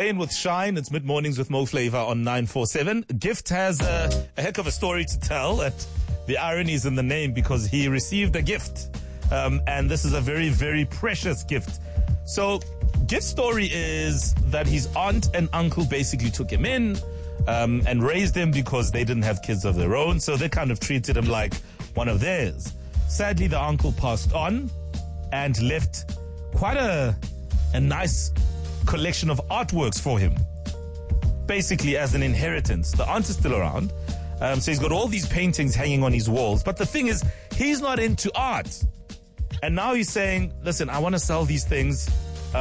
Rain with Shine. It's mid-mornings with Mo Flavor on 947. Gift has a heck of a story to tell. The irony is in the name because he received a gift. And this is a very, very precious gift. So Gift's story is that his aunt and uncle basically took him in and raised him because they didn't have kids of their own. So they kind of treated him like one of theirs. Sadly, the uncle passed on and left quite a nice collection of artworks for him, basically as an inheritance. The aunt is still around, so he's got all these paintings hanging on his walls. But the thing is, he's not into art. And now he's saying, listen, I want to sell these things,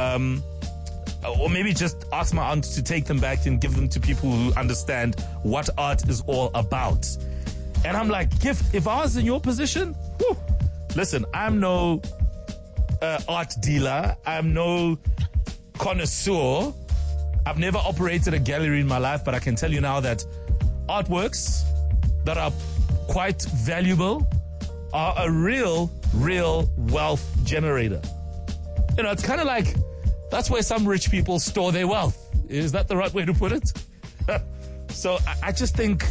or maybe just ask my aunt to take them back and give them to people who understand what art is all about. And I'm like, Gift, if I was in your position, whew, listen, I'm no art dealer. I'm no connoisseur. I've never operated a gallery in my life, but I can tell you now that artworks that are quite valuable are a real wealth generator. You know, it's kind of like that's where some rich people store their wealth. Is that the right way to put it? So I just think,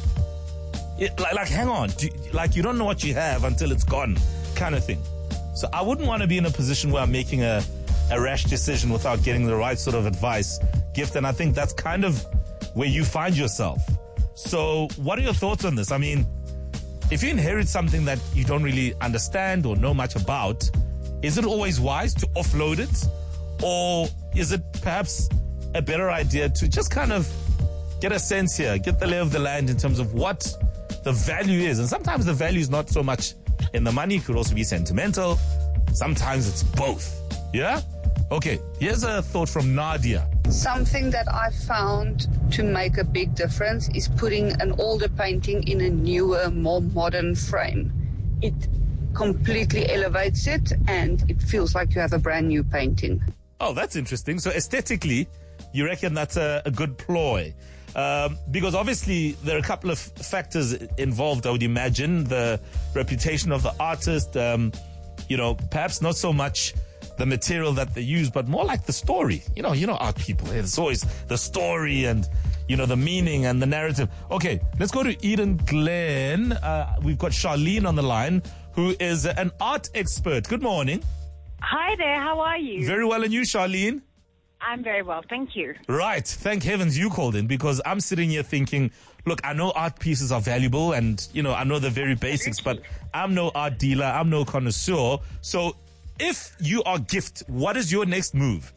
like hang on. You don't know what you have until it's gone, kind of thing. So I wouldn't want to be in a position where I'm making a rash decision without getting the right sort of advice, Gift. And I think that's kind of where you find yourself. So what are your thoughts on this? I mean, if you inherit something that you don't really understand or know much about, is it always wise to offload it? Or is it perhaps a better idea to just kind of get a sense here, get the lay of the land in terms of what the value is? And sometimes the value is not so much in the money, it could also be sentimental. Sometimes it's both. Yeah? Okay, here's a thought from Nadia. Something that I found to make a big difference is putting an older painting in a newer, more modern frame. It completely elevates it and it feels like you have a brand new painting. Oh, that's interesting. So aesthetically, you reckon that's a good ploy? Because obviously there are a couple of factors involved, I would imagine. The reputation of the artist, perhaps not so much the material that they use, but more like the story. You know, art people, it's always the story and, the meaning and the narrative. Okay, let's go to Eden Glen. We've got Charlene on the line, who is an art expert. Good morning. Hi there, how are you? Very well, and you, Charlene? I'm very well, thank you. Right, thank heavens you called in, because I'm sitting here thinking, look, I know art pieces are valuable and, I know the very basics, but I'm no art dealer, I'm no connoisseur. So if you are Gift, what is your next move?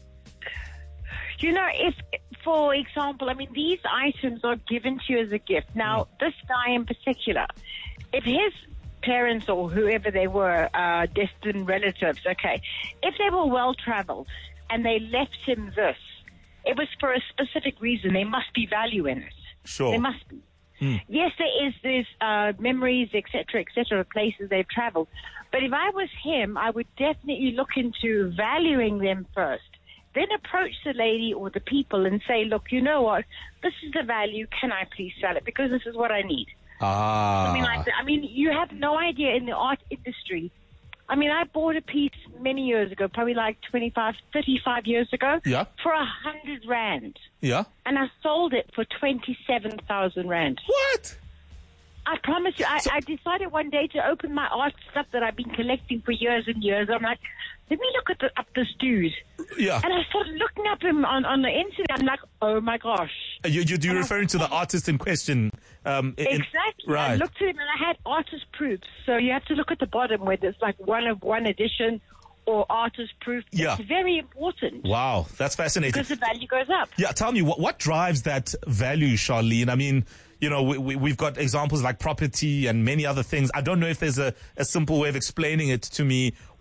If, for example, these items are given to you as a gift. Now, this guy in particular, if his parents or whoever they were, distant relatives, okay, if they were well-traveled and they left him this, it was for a specific reason. There must be value in it. Sure. There must be. Yes, there's memories, etc., of places they've traveled. But if I was him, I would definitely look into valuing them first. Then approach the lady or the people and say, look, you know what? This is the value. Can I please sell it? Because this is what I need. Something like that. You have no idea in the art industry. I bought a piece many years ago, probably like 25, 35 years ago, for 100 Rand. Yeah. And I sold it for 27,000 Rand. What? I promise you, I decided one day to open my art stuff that I've been collecting for years and years. I'm like, let me look up this dude. Yeah. And I started looking up him on the internet. I'm like, oh my gosh. You're referring to the artist in question. Exactly. Right. I looked at him and I had artist proofs. So you have to look at the bottom where there's like one of one edition or artist proof. Yeah. It's very important. Wow, that's fascinating. Because the value goes up. Yeah, tell me, what drives that value, Charlene? We've got examples like property and many other things. I don't know if there's a simple way of explaining it to me.